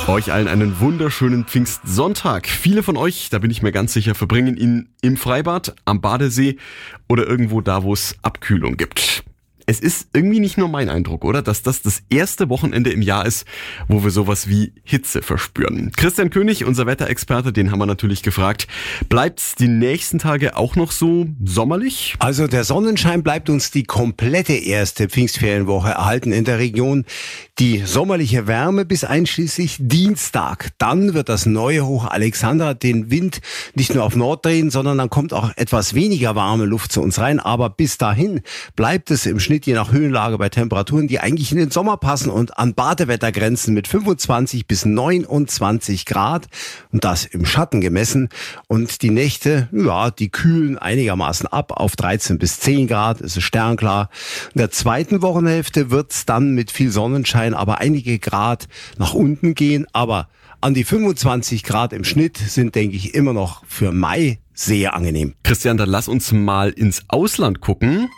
Euch allen einen wunderschönen Pfingstsonntag. Viele von euch, da bin ich mir ganz sicher, verbringen ihn im Freibad, am Badesee oder irgendwo da, wo es Abkühlung gibt. Es ist irgendwie nicht nur mein Eindruck, oder? Dass das erste Wochenende im Jahr ist, wo wir sowas wie Hitze verspüren. Christian König, unser Wetterexperte, den haben wir natürlich gefragt. Bleibt's die nächsten Tage auch noch so sommerlich? Also der Sonnenschein bleibt uns die komplette erste Pfingstferienwoche erhalten in der Region. Die sommerliche Wärme bis einschließlich Dienstag. Dann wird das neue Hoch Alexandra den Wind nicht nur auf Nord drehen, sondern dann kommt auch etwas weniger warme Luft zu uns rein. Aber bis dahin bleibt es im Schnitt je nach Höhenlage bei Temperaturen, die eigentlich in den Sommer passen und an Badewettergrenzen mit 25 bis 29 Grad und das im Schatten gemessen. Und die Nächte, ja, die kühlen einigermaßen ab auf 13 bis 10 Grad, es ist sternklar. In der zweiten Wochenhälfte wird es dann mit viel Sonnenschein aber einige Grad nach unten gehen, aber an die 25 Grad im Schnitt sind, denke ich, immer noch für Mai sehr angenehm. Christian, dann lass uns mal ins Ausland gucken.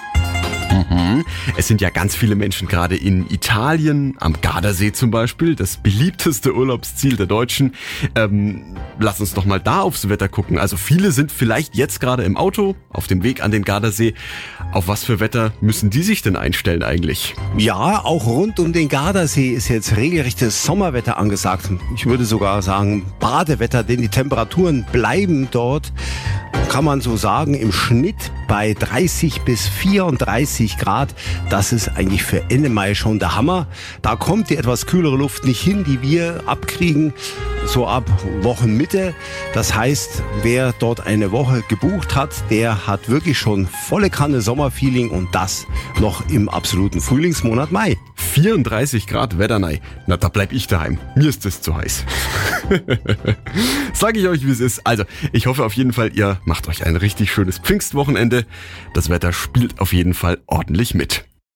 Es sind ja ganz viele Menschen gerade in Italien, am Gardasee zum Beispiel, das beliebteste Urlaubsziel der Deutschen. Lass uns doch mal da aufs Wetter gucken. Also viele sind vielleicht jetzt gerade im Auto, auf dem Weg an den Gardasee. Auf was für Wetter müssen die sich denn einstellen eigentlich? Ja, auch rund um den Gardasee ist jetzt regelrechtes Sommerwetter angesagt. Ich würde sogar sagen Badewetter, denn die Temperaturen bleiben dort, kann man so sagen, im Schnitt bei 30 bis 34 Grad. Das ist eigentlich für Ende Mai schon der Hammer. Da kommt die etwas kühlere Luft nicht hin, die wir abkriegen, so ab Wochenmitte. Das heißt, wer dort eine Woche gebucht hat, der hat wirklich schon volle Kanne Sommerfeeling und das noch im absoluten Frühlingsmonat Mai. 34 Grad Wetternei. Na, da bleib ich daheim. Mir ist das zu heiß. Sag ich euch, wie es ist. Also, ich hoffe auf jeden Fall, ihr macht euch ein richtig schönes Pfingstwochenende. Das Wetter spielt auf jeden Fall ordentlich mit.